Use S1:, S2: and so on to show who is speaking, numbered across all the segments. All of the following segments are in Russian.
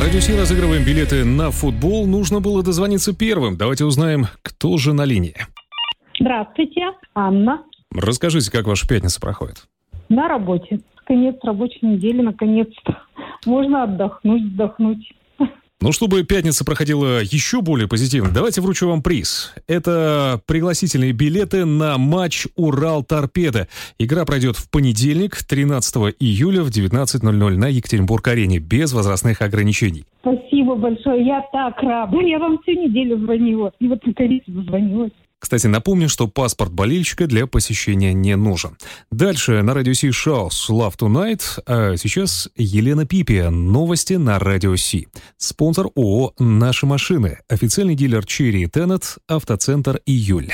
S1: Радио Си разыгрываем билеты на футбол. Нужно было дозвониться первым. Давайте узнаем, кто же на линии.
S2: Здравствуйте, Анна.
S1: Расскажите, как ваша пятница проходит?
S2: На работе. Конец рабочей недели, наконец-то. Можно вздохнуть.
S1: Ну, чтобы пятница проходила еще более позитивно, давайте вручу вам приз. Это пригласительные билеты на матч «Урал-Торпедо». Игра пройдет в понедельник, 13 июля в 19:00 на Екатеринбург-арене, без возрастных ограничений.
S2: Спасибо большое, я так рада. Я вам всю неделю звонила, и вот наконец-то дозвонилась.
S1: Кстати, напомню, что паспорт болельщика для посещения не нужен. Дальше на Радио Си Шаус Love Tonight, а сейчас Елена Пипия. Новости на Радио Си. Спонсор ООО «Наши машины». Официальный дилер Cherry Tenet, автоцентр «Июль».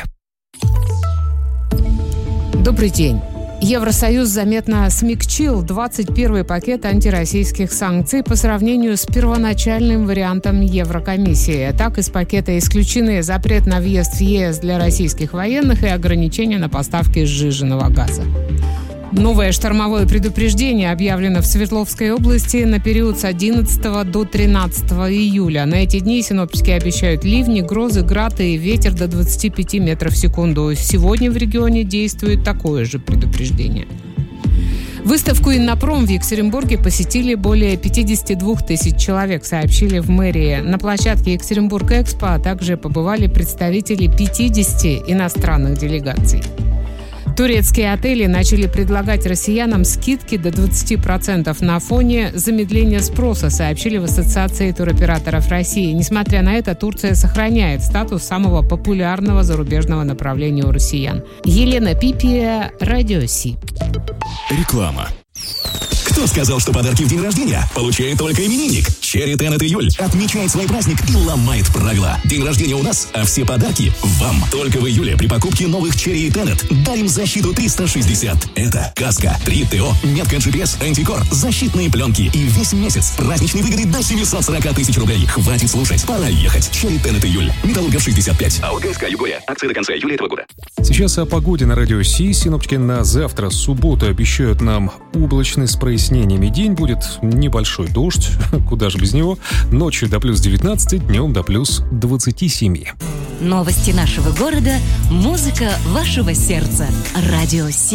S3: Добрый день. Евросоюз заметно смягчил 21-й пакет антироссийских санкций по сравнению с первоначальным вариантом Еврокомиссии. Так, из пакета исключены запрет на въезд в ЕС для российских военных и ограничения на поставки сжиженного газа. Новое штормовое предупреждение объявлено в Свердловской области на период с 11 до 13 июля. На эти дни синоптики обещают ливни, грозы, град и ветер до 25 метров в секунду. Сегодня в регионе действует такое же предупреждение. Выставку «Иннопром» в Екатеринбурге посетили более 52 тысяч человек, сообщили в мэрии. На площадке Екатеринбург-Экспо также побывали представители 50 иностранных делегаций. Турецкие отели начали предлагать россиянам скидки до 20% на фоне замедления спроса, сообщили в Ассоциации туроператоров России. Несмотря на это, Турция сохраняет статус самого популярного зарубежного направления у россиян. Елена Пипия, Радио Си.
S4: Реклама. Кто сказал, что подарки в день рождения получает только именинник? Cherry Tenet июль отмечает свой праздник и ломает правила. День рождения у нас, а все подарки вам. Только в июле при покупке новых Cherry Tenet дарим защиту 360. Это каска, 3 ТО, метка GPS, антикор, защитные пленки и весь месяц праздничной выгоды до 740 тысяч рублей. Хватит слушать, пора ехать. Cherry Tenet июль. Металлургов 65. АО ГСК Югория. Акции до конца июля этого года.
S1: Сейчас о погоде на Радио Си. Синоптики на завтра, субботу, обещают нам облачный с прояснениями день. Будет небольшой дождь, куда же без него. Ночью до плюс 19, днем до плюс 27.
S5: Новости нашего города, музыка вашего сердца. Радио Си.